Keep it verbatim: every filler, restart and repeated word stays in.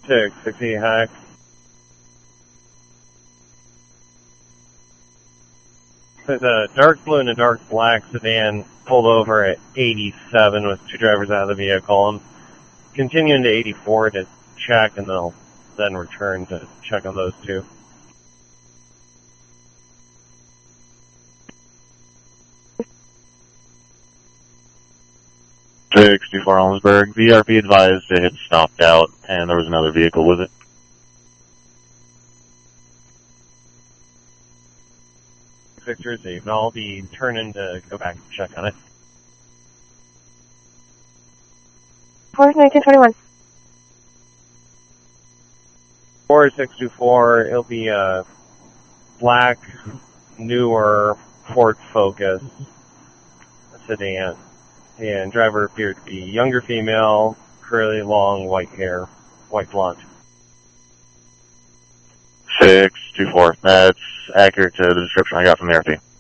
six, sixty hack. There's a dark blue and a dark black sedan pulled over at eighty-seven with two drivers out of the vehicle. I'm continuing to eighty-four to check, and they'll then return to check on those two. sixty-four Ellensburg. V R P advised it had stopped out, and there was another vehicle with it. Victor received. I'll be turning to go back and check on it. four nineteen twenty-one. four six two four, it'll be a black, newer Ford Focus sedan. And driver appeared to be younger female, curly, long, white hair, white blonde. six two four. That's accurate to the description I got from the R P.